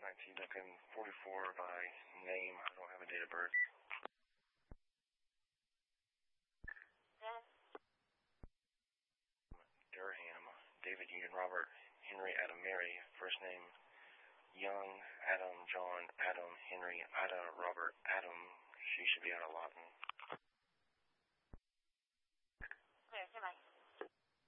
looking 44 by name. I don't have a date of birth. Durham, David Union Robert, Henry Adam Mary, first name Young, Adam, John, Adam, Henry, Ada, Robert, Adam. She should be out of Lawton.